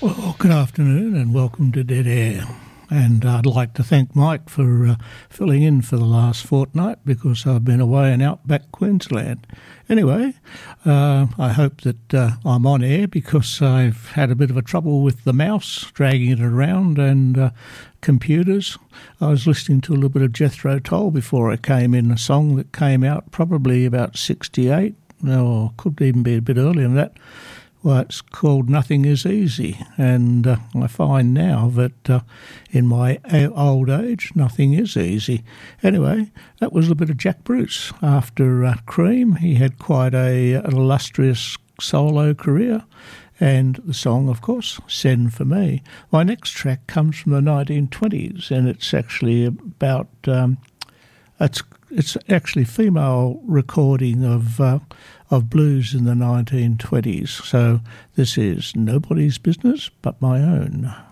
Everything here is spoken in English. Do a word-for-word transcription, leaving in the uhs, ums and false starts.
Well, good afternoon and welcome to Dead Air. And I'd like to thank Mike for uh, filling in for the last fortnight because I've been away in outback Queensland. Anyway, uh, I hope that uh, I'm on air because I've had a bit of a trouble with the mouse, dragging it around, and uh, computers. I was listening to a little bit of Jethro Tull before I came in, a song that came out probably about sixty-eight, or could even be a bit earlier than that. Well, it's called Nothing Is Easy, and uh, I find now that uh, in my old age, nothing is easy. Anyway, that was a bit of Jack Bruce. After uh, Cream, he had quite a, an illustrious solo career, and the song, of course, Send For Me. My next track comes from the nineteen twenties, and it's actually about... Um, it's it's actually female recording of... Uh, of blues in the nineteen twenties. So this is Nobody's Business But My Own.